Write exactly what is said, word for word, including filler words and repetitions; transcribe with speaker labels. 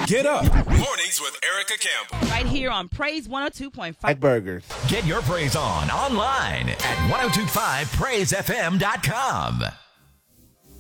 Speaker 1: Get up. Mornings with Erica Campbell.
Speaker 2: Right here on Praise one oh two point five.
Speaker 3: At Burgers.
Speaker 4: Get your praise on online at ten twenty-five praise f m dot com.